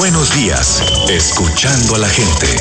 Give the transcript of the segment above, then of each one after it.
Buenos días, escuchando a la gente.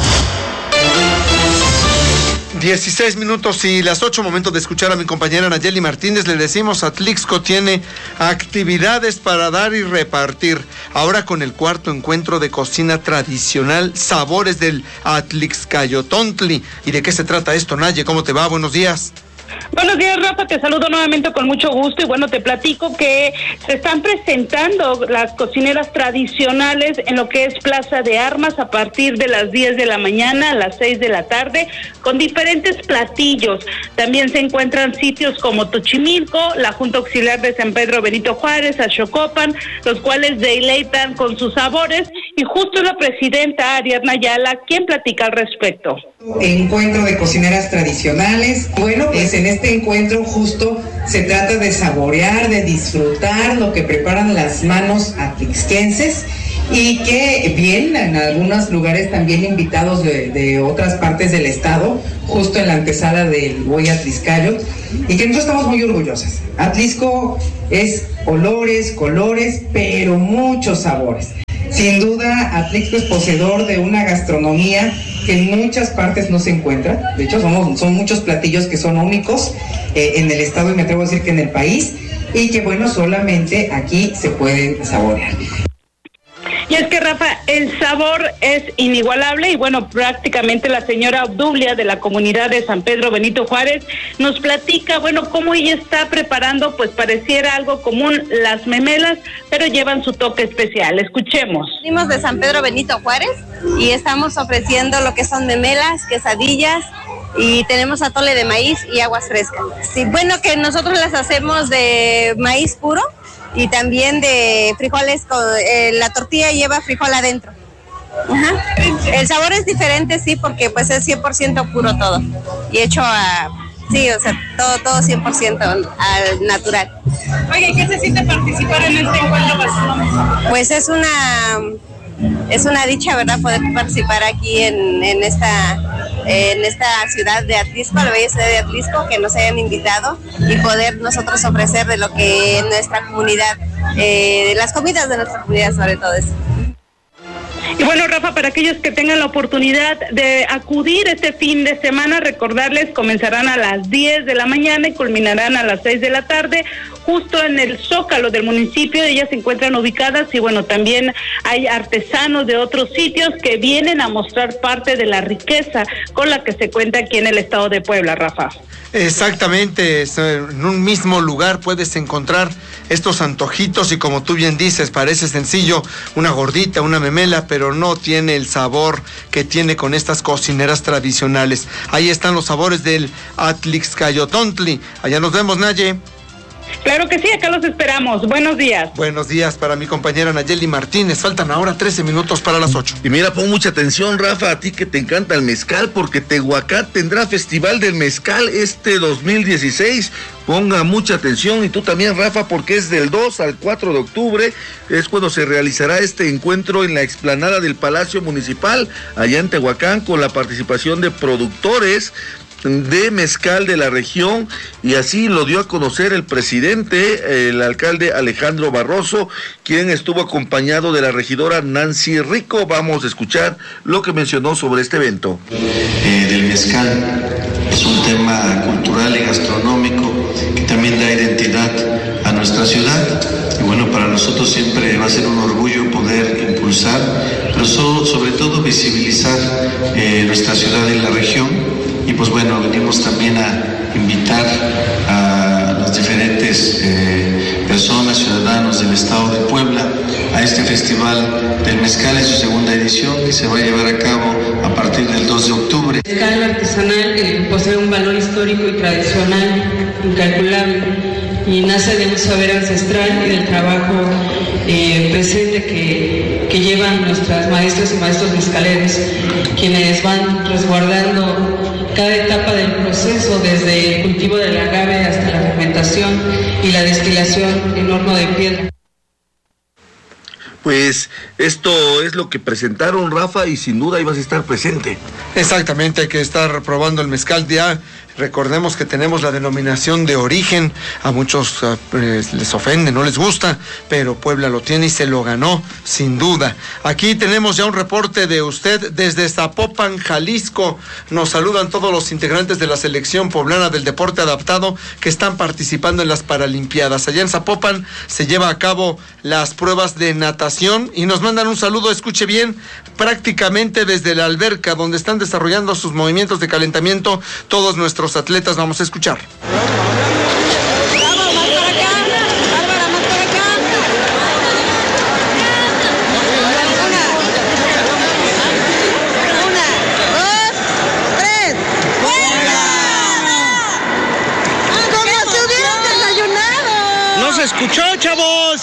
16 minutos y las 8, momento de escuchar a mi compañera Nayeli Martínez. Le decimos, Atlixco tiene actividades para dar y repartir. Ahora con el cuarto encuentro de cocina tradicional, Sabores del Atlixcayotontli. ¿Y de qué se trata esto, Naye? ¿Cómo te va? Buenos días. Buenos días, Rafa, te saludo nuevamente con mucho gusto y bueno, te platico que se están presentando las cocineras tradicionales en lo que es Plaza de Armas a partir de las 10 de la mañana a las 6 de la tarde con diferentes platillos. También se encuentran sitios como Tochimilco, la Junta Auxiliar de San Pedro Benito Juárez, Axocopan, los cuales deleitan con sus sabores y justo la presidenta Ariadna Ayala quien platica al respecto. Encuentro de cocineras tradicionales. Bueno, pues en este encuentro justo se trata de saborear, de disfrutar lo que preparan las manos atlixquenses y que vienen en algunos lugares también invitados de otras partes del estado, justo en la antesala del Buey Atlixcayo, y que nosotros estamos muy orgullosas. Atlixco es olores, colores, pero muchos sabores. Sin duda, Atlixco es poseedor de una gastronomía que en muchas partes no se encuentra. De hecho, son muchos platillos que son únicos en el estado y me atrevo a decir que en el país, y que bueno, solamente aquí se pueden saborear. Y es que, Rafa, el sabor es inigualable y bueno, prácticamente la señora Obdulia de la comunidad de San Pedro Benito Juárez nos platica, bueno, cómo ella está preparando, pues pareciera algo común, las memelas, pero llevan su toque especial. Escuchemos. Venimos de San Pedro Benito Juárez y estamos ofreciendo lo que son memelas, quesadillas y tenemos atole de maíz y aguas frescas. Sí, bueno, que nosotros las hacemos de maíz puro y también de frijoles, la tortilla lleva frijol adentro. Ajá. El sabor es diferente, sí, porque pues es 100% puro todo y hecho sí, o sea, todo 100% al natural. Oye, ¿qué se siente participar en este encuentro gastronómico? Pues es una dicha, ¿verdad?, poder participar aquí en esta ciudad de Atlixco, la bella ciudad de Atlixco, que nos hayan invitado y poder nosotros ofrecer de lo que nuestra comunidad, de las comidas de nuestra comunidad, sobre todo eso. Y bueno, Rafa, para aquellos que tengan la oportunidad de acudir este fin de semana, recordarles, comenzarán a las 10 de la mañana y culminarán a las 6 de la tarde, justo en el Zócalo del municipio. Ellas se encuentran ubicadas y bueno, también hay artesanos de otros sitios que vienen a mostrar parte de la riqueza con la que se cuenta aquí en el estado de Puebla, Rafa. Exactamente, en un mismo lugar puedes encontrar estos antojitos y como tú bien dices, parece sencillo, una gordita, una memela, pero no tiene el sabor que tiene con estas cocineras tradicionales. Ahí están los sabores del Atlixcayotontli. Allá nos vemos, Naye. Claro que sí, acá los esperamos. Buenos días. Buenos días para mi compañera Nayeli Martínez. Faltan ahora 13 minutos para las 8. Y mira, pon mucha atención, Rafa, a ti que te encanta el mezcal, porque Tehuacán tendrá Festival del Mezcal este 2016. Ponga mucha atención y tú también, Rafa, porque es del 2 al 4 de octubre, es cuando se realizará este encuentro en la explanada del Palacio Municipal, allá en Tehuacán, con la participación de productores de mezcal de la región, y así lo dio a conocer el presidente, el alcalde Alejandro Barroso, quien estuvo acompañado de la regidora Nancy Rico. Vamos a escuchar lo que mencionó sobre este evento. Del mezcal es un tema cultural y gastronómico que también da identidad a nuestra ciudad, y bueno, para nosotros siempre va a ser un orgullo poder impulsar, pero sobre todo visibilizar nuestra ciudad y la región. Y pues bueno, venimos también a invitar a las diferentes personas, ciudadanos del estado de Puebla, a este Festival del Mezcal en su segunda edición, que se va a llevar a cabo a partir del 2 de octubre. El mezcal artesanal posee un valor histórico y tradicional incalculable y nace de un saber ancestral y del trabajo presente que llevan nuestras maestras y maestros mezcaleros, quienes van resguardando cada etapa del proceso, desde el cultivo del agave hasta la fermentación y la destilación en horno de piedra. Pues esto es lo que presentaron, Rafa, y sin duda ibas a estar presente. Exactamente, hay que estar probando el mezcal ya Recordemos que tenemos la denominación de origen, a muchos les ofende, no les gusta, pero Puebla lo tiene y se lo ganó, sin duda. Aquí tenemos ya un reporte de usted desde Zapopan, Jalisco. Nos saludan todos los integrantes de la selección poblana del deporte adaptado que están participando en las Paralimpiadas. Allá en Zapopan se lleva a cabo las pruebas de natación y nos mandan un saludo, escuche bien, prácticamente desde la alberca donde están desarrollando sus movimientos de calentamiento todos nuestros atletas. Vamos a escuchar. ¡No se escuchó, chavos!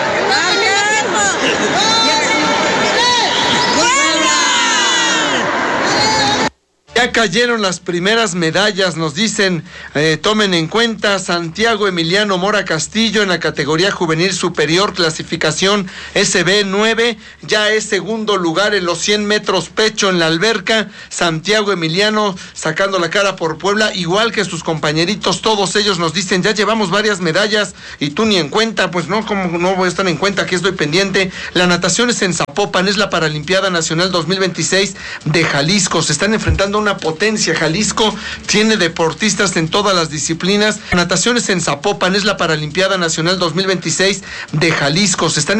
Ya cayeron las primeras medallas, nos dicen, tomen en cuenta Santiago Emiliano Mora Castillo en la categoría juvenil superior, clasificación SB9, ya es segundo lugar en los 100 metros pecho en la alberca. Santiago Emiliano sacando la cara por Puebla, igual que sus compañeritos, todos ellos nos dicen, ya llevamos varias medallas y tú ni en cuenta. Pues no, como no voy a estar en cuenta, aquí estoy pendiente. La natación es en Zapopan, es la Paralimpiada Nacional 2026 de Jalisco, se están enfrentando una potencia. Jalisco tiene deportistas en todas las disciplinas. Nataciones en Zapopan, es la Paralimpiada Nacional 2026 de Jalisco. Se están